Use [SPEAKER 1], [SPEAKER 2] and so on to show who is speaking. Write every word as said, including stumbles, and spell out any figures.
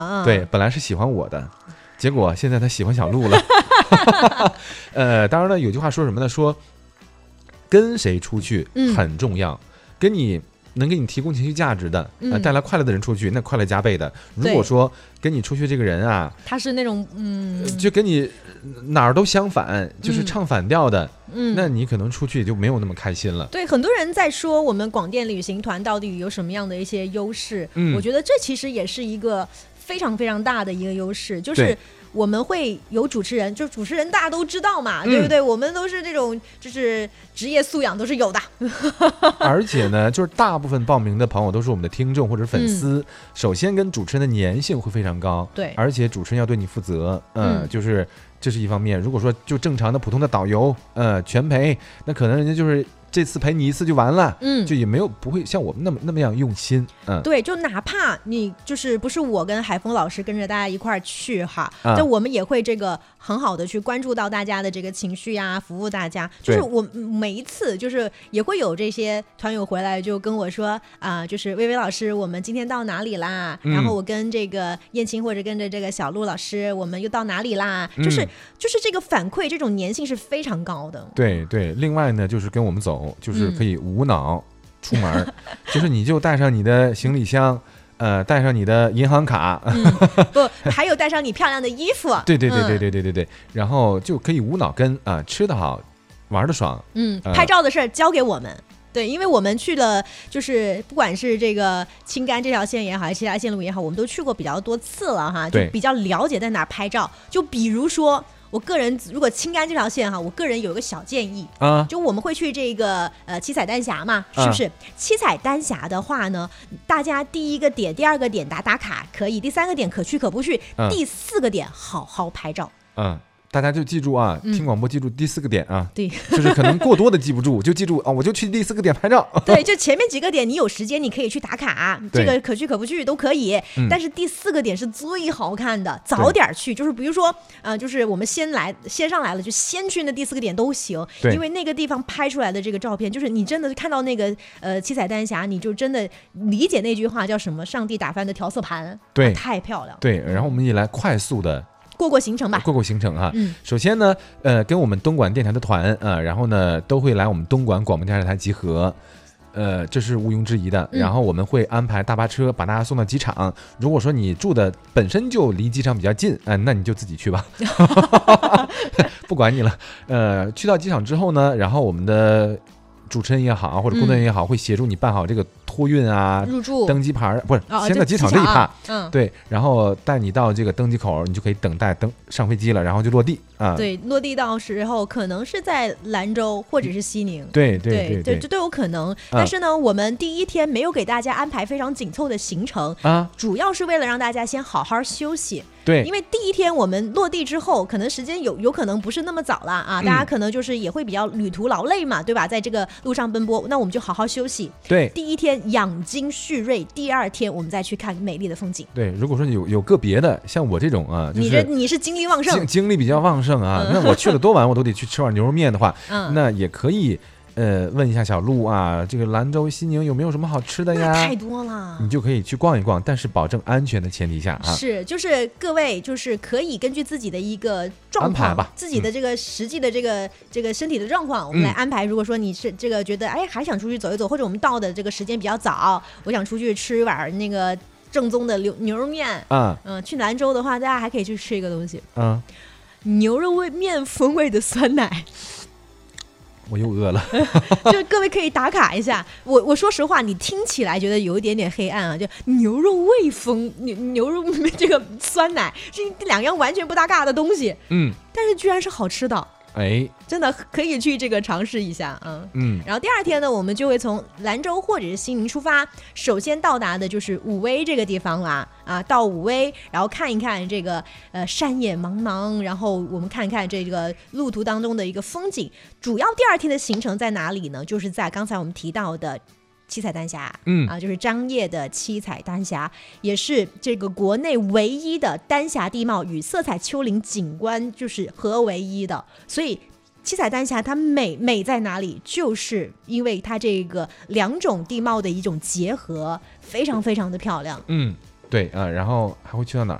[SPEAKER 1] 对，本来是喜欢我的，结果现在他喜欢小鹿了。呃，当然了，有句话说什么呢？说跟谁出去很重要，嗯、跟你能给你提供情绪价值的，呃，带来快乐的人出去，那快乐加倍的。如果说跟你出去这个人啊，
[SPEAKER 2] 他是那种嗯，
[SPEAKER 1] 就跟你哪儿都相反，就是唱反调的，嗯，那你可能出去也就没有那么开心了。
[SPEAKER 2] 对，很多人在说我们广电旅行团到底有什么样的一些优势，嗯，我觉得这其实也是一个非常非常大的一个优势，就是我们会有主持人，就主持人大家都知道嘛，嗯、对不对？我们都是这种，就是职业素养都是有的。
[SPEAKER 1] 而且呢，就是大部分报名的朋友都是我们的听众或者粉丝，嗯、首先跟主持人的粘性会非常高，
[SPEAKER 2] 对，
[SPEAKER 1] 而且主持人要对你负责，呃、嗯，就是这是一方面。如果说就正常的普通的导游，呃，全陪，那可能人家就是这次陪你一次就完了，嗯，就也没有不会像我们那么那么样用心，嗯，
[SPEAKER 2] 对，就哪怕你就是不是我跟海峰老师跟着大家一块儿去哈，啊、就我们也会这个很好的去关注到大家的这个情绪呀、啊，服务大家。就是我每一次就是也会有这些团友回来就跟我说啊、呃，就是薇薇老师，我们今天到哪里啦？嗯、然后我跟这个燕青或者跟着这个小鹿老师，我们又到哪里啦？嗯、就是就是这个反馈这种粘性是非常高的。
[SPEAKER 1] 对对，另外呢，就是跟我们走。就是可以无脑出门，嗯、就是你就带上你的行李箱，呃，带上你的银行卡，
[SPEAKER 2] 嗯、不，还有带上你漂亮的衣服。
[SPEAKER 1] 对对对对对对对对，嗯、然后就可以无脑跟啊、呃，吃得好，玩得爽。
[SPEAKER 2] 嗯，呃、拍照的事儿交给我们。对，因为我们去了，就是不管是这个青甘这条线也好，还是其他线路也好，我们都去过比较多次了哈，就比较了解在哪拍照。就比如说。我个人如果青甘这条线哈，我个人有一个小建议啊，就我们会去这个呃七彩丹霞嘛，是不是？啊、七彩丹霞的话呢，大家第一个点、第二个点打打卡可以，第三个点可去可不去，啊、第四个点好好拍照。
[SPEAKER 1] 嗯。大家就记住啊，嗯、听广播记住第四个点啊，
[SPEAKER 2] 对，
[SPEAKER 1] 就是可能过多的记不住，就记住啊，我就去第四个点拍照。
[SPEAKER 2] 对，就前面几个点你有时间你可以去打卡，这个可去可不去都可以，嗯、但是第四个点是最好看的，早点去。就是比如说，呃，就是我们先来先上来了，就先去那第四个点都行，因为那个地方拍出来的这个照片，就是你真的看到那个呃七彩丹霞，你就真的理解那句话叫什么？上帝打翻的调色盘，对、啊，太漂亮。
[SPEAKER 1] 对，然后我们也来快速的。
[SPEAKER 2] 过过行程吧，
[SPEAKER 1] 过过行程哈。嗯，首先呢，呃，跟我们东莞电台的团啊、呃，然后呢都会来我们东莞广播电视台集合，呃，这是毋庸置疑的。嗯、然后我们会安排大巴车把大家送到机场。如果说你住的本身就离机场比较近，嗯、呃，那你就自己去吧，不管你了。呃，去到机场之后呢，然后我们的主持人也好，或者工作人员也好，嗯、会协助你办好这个托运啊、
[SPEAKER 2] 入住、
[SPEAKER 1] 登机牌，不是、哦、先在机场这一趴，嗯，对，然后带你到这个登机口，你就可以等待登上飞机了，然后就落地啊。
[SPEAKER 2] 对，落地到时候可能是在兰州或者是西宁，
[SPEAKER 1] 对对对
[SPEAKER 2] 对，这都有可能。但是呢，嗯、我们第一天没有给大家安排非常紧凑的行程啊，主要是为了让大家先好好休息。
[SPEAKER 1] 对，
[SPEAKER 2] 因为第一天我们落地之后，可能时间有有可能不是那么早了啊，嗯、大家可能就是也会比较旅途劳累嘛，对吧？在这个路上奔波，那我们就好好休息。
[SPEAKER 1] 对，
[SPEAKER 2] 第一天养精蓄锐，第二天我们再去看美丽的风景。
[SPEAKER 1] 对，如果说有有个别的，像我这种啊，就是、
[SPEAKER 2] 你这你是精力旺盛，
[SPEAKER 1] 精精力比较旺盛啊，嗯、那我去了多晚我都得去吃碗牛肉面的话，嗯、那也可以。呃，问一下小鹿啊，这个兰州、西宁有没有什么好吃的呀？
[SPEAKER 2] 太多了，
[SPEAKER 1] 你就可以去逛一逛，但是保证安全的前提下啊。
[SPEAKER 2] 是，就是各位就是可以根据自己的一个状况吧，自己的这个实际的这个、嗯、这个身体的状况，我们来安排。如果说你是这个觉得哎还想出去走一走，或者我们到的这个时间比较早，我想出去吃一碗那个正宗的牛牛肉面啊，嗯、呃，去兰州的话，大家还可以去吃一个东西，嗯，牛肉味面风味的酸奶。
[SPEAKER 1] 我又饿了
[SPEAKER 2] 就各位可以打卡一下。我我说实话，你听起来觉得有一点点黑暗啊，就牛肉味风牛牛肉这个酸奶是两样完全不搭嘎的东西，嗯，但是居然是好吃的。哎，真的可以去这个尝试一下，嗯嗯。然后第二天呢，我们就会从兰州或者是西宁出发，首先到达的就是武威这个地方啦，啊，到武威，然后看一看这个呃山野茫茫，然后我们看看这个路途当中的一个风景。主要第二天的行程在哪里呢？就是在刚才我们提到的七彩丹霞，嗯啊，就是张掖的七彩丹霞，也是这个国内唯一的丹霞地貌与色彩丘陵景观就是合为一的，所以七彩丹霞它美美在哪里？就是因为它这个两种地貌的一种结合，非常非常的漂亮。
[SPEAKER 1] 嗯， 对啊、呃，然后还会去到哪儿？